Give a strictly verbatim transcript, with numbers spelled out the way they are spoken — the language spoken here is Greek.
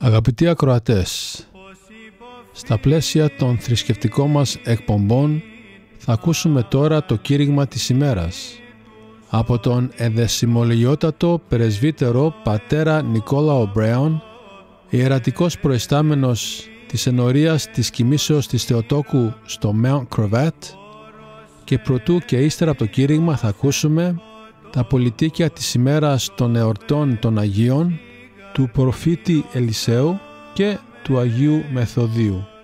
Αγαπητοί ακροατές, στα πλαίσια των θρησκευτικών μας εκπομπών θα ακούσουμε τώρα το κήρυγμα της ημέρας από τον εδεσιμολογιότατο πρεσβύτερο πατέρα Νικόλαο Μπρέον, ιερατικός προϊστάμενος της ενορίας της κοιμήσεως της Θεοτόκου στο Mount Cravat, και προτού και ύστερα από το κήρυγμα θα ακούσουμε τα πολιτίκια της ημέρας των εορτών των Αγίων, του προφήτη Ελισαίου και του Αγίου Μεθοδίου.